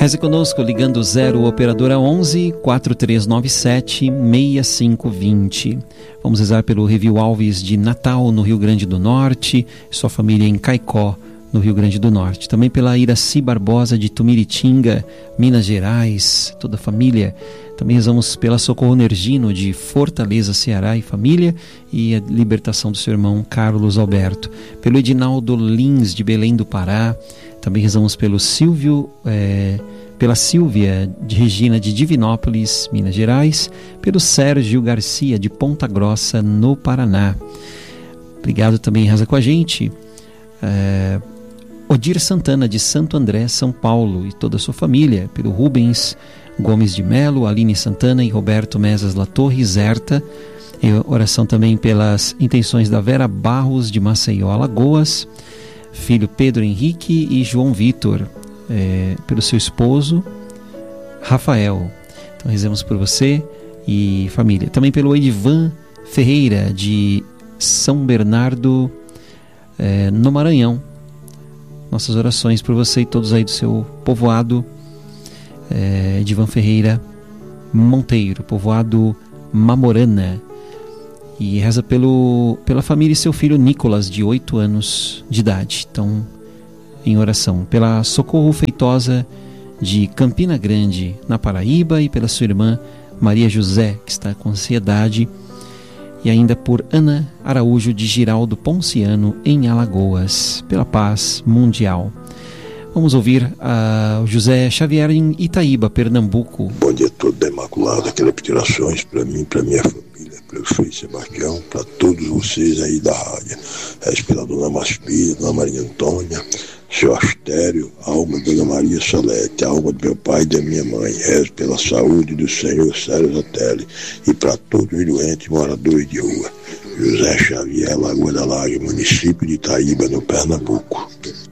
Reze conosco ligando 0 operadora 11 4397 6520. Vamos rezar pelo Revil Alves de Natal, no Rio Grande do Norte, sua família em Caicó, no Rio Grande do Norte. Também pela Iraci Barbosa de Tumiritinga, Minas Gerais, toda a família. Também rezamos pela Socorro Nergino de Fortaleza, Ceará e família, e a libertação do seu irmão Carlos Alberto. Pelo Edinaldo Lins de Belém do Pará. Também rezamos pelo pela Silvia de Regina de Divinópolis, Minas Gerais. Pelo Sérgio Garcia de Ponta Grossa, no Paraná. Obrigado, também reza com a gente Odir Santana de Santo André, São Paulo, e toda a sua família. Pelo Rubens Gomes de Melo, Aline Santana e Roberto Mesas La Torre Zerta. E oração também pelas intenções da Vera Barros de Maceió, Alagoas, filho Pedro Henrique e João Vitor, pelo seu esposo Rafael. Então rezemos por você e família. Também pelo Edivan Ferreira de São Bernardo, no Maranhão. Nossas orações por você e todos aí do seu povoado, Edivan Ferreira Monteiro, povoado Mamorana. E reza pela família e seu filho Nicolas, de 8 anos de idade. Então, em oração. Pela Socorro Feitosa de Campina Grande, na Paraíba, e pela sua irmã Maria José, que está com ansiedade. E ainda por Ana Araújo de Giraldo Ponciano, em Alagoas, pela paz mundial. Vamos ouvir o José Xavier em Itaíba, Pernambuco. Bom dia a todos da Imaculada, quero pedir orações para mim, para minha família, para o Frei Sebastião, para todos vocês aí da rádio. Rezo pela Dona Maspira, Dona Maria Antônia, seu Astério, a alma de Dona Maria Salete, a alma do meu pai e da minha mãe. Rezo pela saúde do Senhor Sérgio Zatelli e para todos os doentes moradores de rua. José Xavier, Lagoa da Laje, município de Itaíba, no Pernambuco.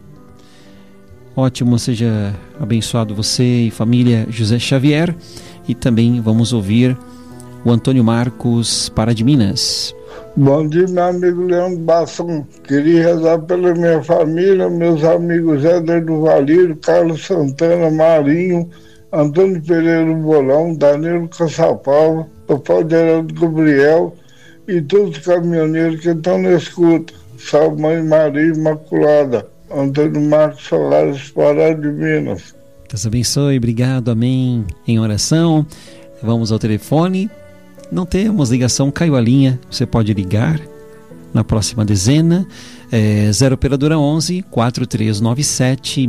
Ótimo, seja abençoado você e família José Xavier. E também vamos ouvir o Antônio Marcos, para de Minas. Bom dia, meu amigo Leandro Basson. Queria rezar pela minha família, meus amigos Éder do Valírio, Carlos Santana, Marinho, Antônio Pereira Bolão, Danilo Caçapava, Papai Geraldo Gabriel e todos os caminhoneiros que estão na escuta. Salve Mãe Maria Imaculada. Antônio Marcos Soares, Pará de Minas. Deus abençoe, obrigado, amém. Em oração, vamos ao telefone. Não temos ligação, caiu a linha. Você pode ligar na próxima dezena. 0 operadora 11 4397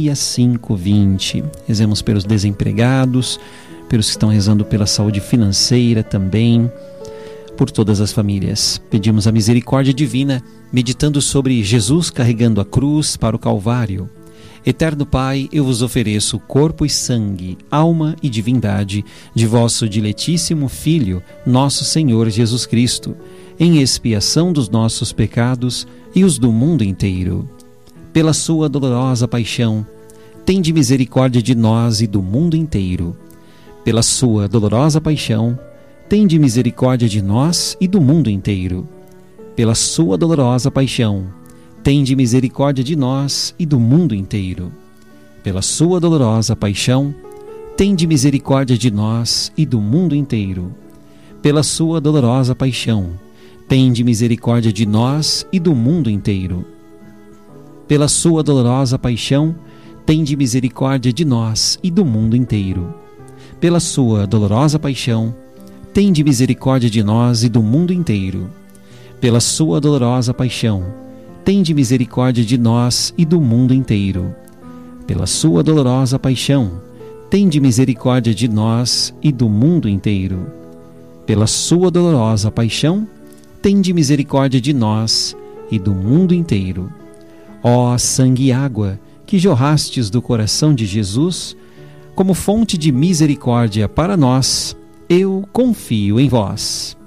6520. Rezemos pelos desempregados, pelos que estão rezando pela saúde financeira também, por todas as famílias. Pedimos a misericórdia divina, meditando sobre Jesus carregando a cruz para o Calvário. Eterno Pai, eu vos ofereço corpo e sangue, alma e divindade de vosso diletíssimo Filho, nosso Senhor Jesus Cristo, em expiação dos nossos pecados e os do mundo inteiro. Pela sua dolorosa paixão, tende misericórdia de nós e do mundo inteiro. Pela sua dolorosa paixão, tende misericórdia de nós e do mundo inteiro. Pela sua dolorosa paixão, tende misericórdia de nós e do mundo inteiro. Pela sua dolorosa paixão, tende misericórdia de nós e do mundo inteiro. Pela sua dolorosa paixão, tende misericórdia de nós e do mundo inteiro. Pela sua dolorosa paixão, tende misericórdia de nós e do mundo inteiro. Pela sua dolorosa paixão, tende misericórdia de nós e do mundo inteiro. Pela sua dolorosa paixão, tende misericórdia de nós e do mundo inteiro. Pela sua dolorosa paixão, tende misericórdia de nós e do mundo inteiro. Pela sua dolorosa paixão, tende misericórdia de nós e do mundo inteiro. Ó sangue e água que jorrastes do coração de Jesus, como fonte de misericórdia para nós, eu confio em vós.